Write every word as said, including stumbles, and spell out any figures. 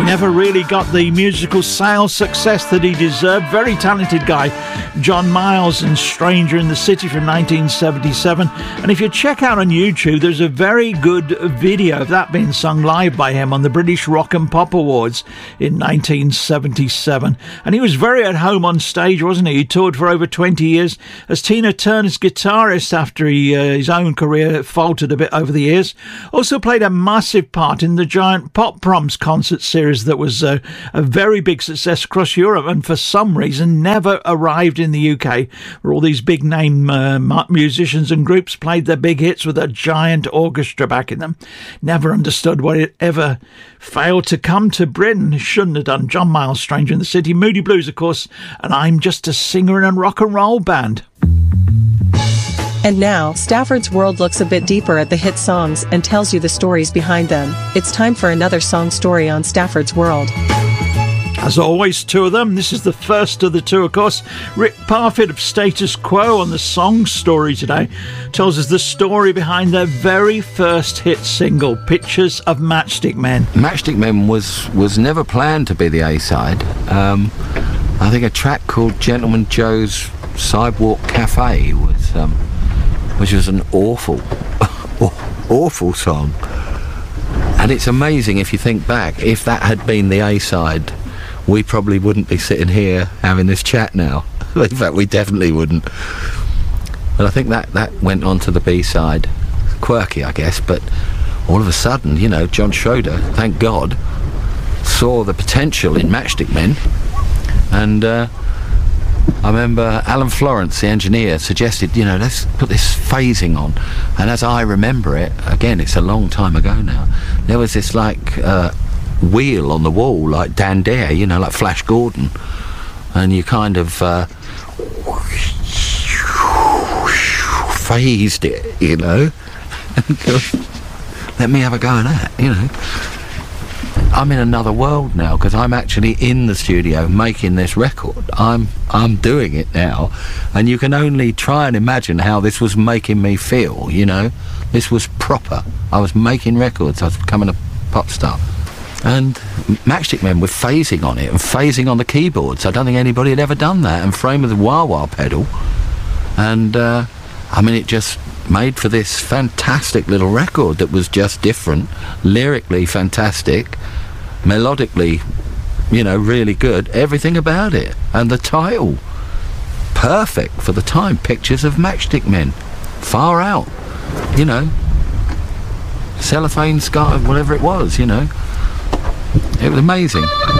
never really got the musical sales success that he deserved. Very talented guy, John Miles, and Stranger in the City from nineteen seventy-seven. And if you check out on YouTube, there's a very good video of that being sung live by him on the British Rock and Pop Awards in nineteen seventy-seven. And he was very at home on stage, wasn't he? He toured for over twenty years as Tina Turner's guitarist after he, uh, his own career faltered a bit over the years. Also played a massive part in the giant Pop Proms concert series that was uh, a very big success across Europe, and for some reason never arrived in the U K, where all these big name uh, musicians and groups played their big hits with a giant orchestra backing them. Never understood why it ever failed to come to Britain. It shouldn't have done. John Miles, Stranger in the City. Moody Blues, of course, and I'm Just a Singer in a Rock and Roll Band. And now, Stafford's World looks a bit deeper at the hit songs and tells you the stories behind them. It's time for another song story on Stafford's World. As always, two of them. This is the first of the two, of course. Rick Parfitt of Status Quo on the song story today tells us the story behind their very first hit single, Pictures of Matchstick Men. Matchstick Men was, was never planned to be the A-side. Um, I think a track called Gentleman Joe's Sidewalk Cafe was... Um, which was an awful, awful song. And it's amazing if you think back, if that had been the A-side, we probably wouldn't be sitting here having this chat now. In fact, we definitely wouldn't. But I think that, that went on to the B-side. Quirky, I guess, but all of a sudden, you know, John Schroeder, thank God, saw the potential in Matchstick Men. And uh, I remember Alan Florence, the engineer, suggested, you know, let's put this phasing on. And as I remember it, again, it's a long time ago now, there was this, like, uh, wheel on the wall, like Dan Dare, you know, like Flash Gordon. And you kind of uh, phased it, you know. Let me have a go at that, you know. I'm in another world now because I'm actually in the studio making this record. I'm I'm doing it now, and you can only try and imagine how this was making me feel, you know. This was proper. I was making records. I was becoming a pop star. And Matchstick Men were phasing on it and phasing on the keyboards. I don't think anybody had ever done that, and frame with the wah-wah pedal. And, uh, I mean, it just made for this fantastic little record that was just different, lyrically fantastic, melodically, you know, really good, everything about it. And the title, perfect for the time, Pictures of Matchstick Men. Far out, you know, cellophane sky, whatever it was, you know. It was amazing.